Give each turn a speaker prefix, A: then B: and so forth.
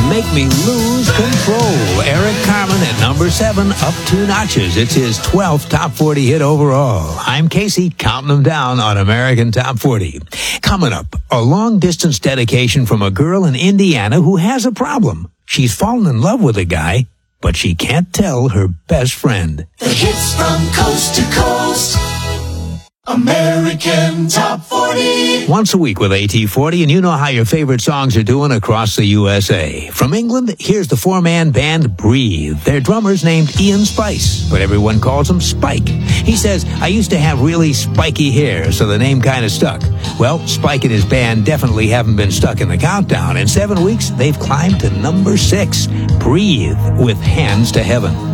A: Make Me Lose Control. Eric Carmen at number 7, up 2 notches. It's his 12th Top 40 hit overall. I'm Casey, counting them down on American Top 40. Coming up, a long-distance dedication from a girl in Indiana who has a problem. She's fallen in love with a guy, but she can't tell her best friend.
B: The hits from coast to coast. American Top 40.
A: Once a week with AT40, and you know how your favorite songs are doing across the USA. From England, here's the 4-man band Breathe. Their drummer's named Ian Spice, but everyone calls him Spike. He says, I used to have really spiky hair, so the name kind of stuck. Well, Spike and his band definitely haven't been stuck in the countdown. In 7 weeks, they've climbed to number 6. Breathe with Hands to Heaven.